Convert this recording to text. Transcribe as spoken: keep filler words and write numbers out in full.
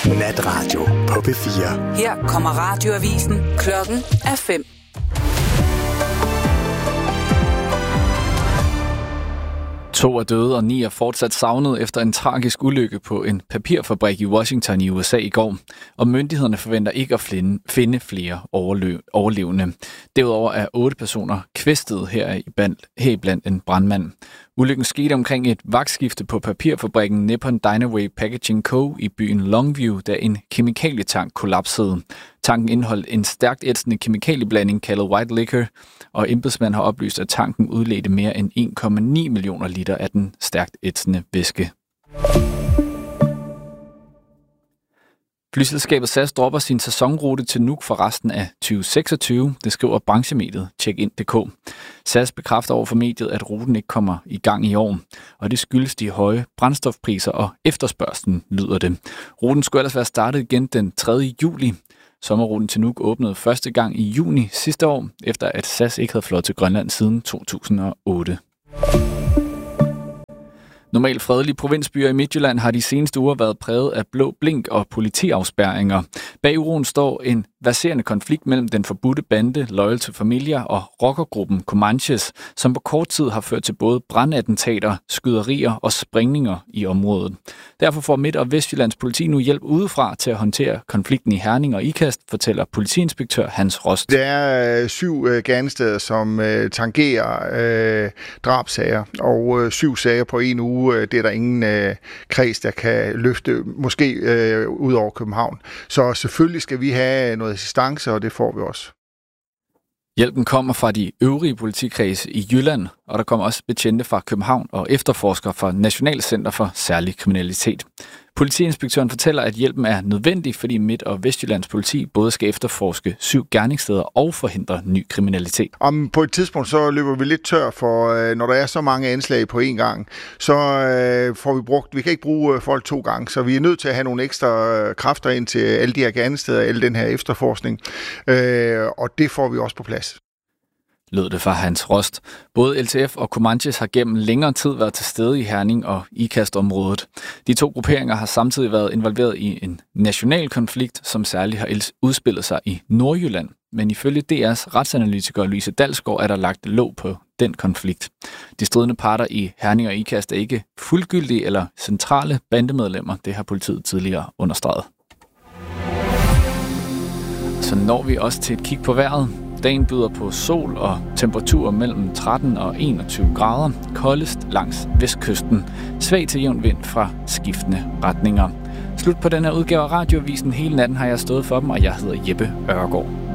Natradio på P fire. Her kommer radioavisen. Klokken er fem. To er døde, og ni er fortsat savnet efter en tragisk ulykke på en papirfabrik i Washington i U S A i går. Og myndighederne forventer ikke at finde flere overlevende. Derudover er otte personer kvæstet heriblandt en brandmand. Ulykken skete omkring et vagtskifte på papirfabrikken Nippon Dynaway Packaging Co. i byen Longview, da en kemikalietank kollapsede. Tanken indeholdt en stærkt ætsende kemikalieblanding kaldet white liquor, og embedsmænd har oplyst, at tanken udledte mere end en komma ni millioner liter af den stærkt ætsende væske. Flyselskabet S A S dropper sin sæsonrute til Nuuk for resten af tyve seksogtyve, det skriver branchemediet Checkin punktum d k. S A S bekræfter over for mediet, at ruten ikke kommer i gang i år, og det skyldes de høje brændstofpriser og efterspørgslen, lyder det. Ruten skulle ellers være startet igen den tredje juli. Sommerruten til Nuuk åbnede første gang i juni sidste år, efter at S A S ikke havde fløjet til Grønland siden to tusind og otte. Normalt fredelige provinsbyer i Midtjylland har de seneste uger været præget af blå blink og politiafspærringer. Bag uroen står en verserende konflikt mellem den forbudte bande Loyal to Familia og rockergruppen Comanches, som på kort tid har ført til både brandattentater, skyderier og sprængninger i området. Derfor får Midt- og Vestjyllands politi nu hjælp udefra til at håndtere konflikten i Herning og Ikast, fortæller politiinspektør Hans Rost. Der er øh, syv øh, gerningssteder, som øh, tangerer øh, drabsager, og øh, syv sager på en uge. Det er der ingen øh, kreds, der kan løfte, måske øh, ud over København. Så selvfølgelig skal vi have noget assistance, og det får vi også. Hjælpen kommer fra de øvrige politikredse i Jylland, og der kommer også betjente fra København og efterforskere fra Nationalcenter for Særlig Kriminalitet. Politiinspektøren fortæller, at hjælpen er nødvendig, fordi Midt- og Vestjyllands politi både skal efterforske syv gerningssteder og forhindre ny kriminalitet. Om på et tidspunkt så løber vi lidt tør, for når der er så mange anslag på én gang, så får vi brugt, vi kan ikke bruge folk to gange, så vi er nødt til at have nogle ekstra kræfter ind til alle de her gerningssteder, alle den her efterforskning, og det får vi også på plads. Lød det fra Hans Rost. Både L T F og Comanches har gennem længere tid været til stede i Herning og Ikast-området. De to grupperinger har samtidig været involveret i en national konflikt, som særligt har udspillet sig i Nordjylland. Men ifølge D R's retsanalytiker Louise Dalsgaard er der lagt låg på den konflikt. De stridende parter i Herning og Ikast er ikke fuldgyldige eller centrale bandemedlemmer. Det har politiet tidligere understreget. Så når vi også til et kig på vejret. Dagen byder på sol og temperaturer mellem tretten og enogtyve grader. Koldest langs vestkysten. Svag til jævn vind fra skiftende retninger. Slut på den her udgave af Radioavisen. Hele natten har jeg stået for dem, og jeg hedder Jeppe Ørgaard.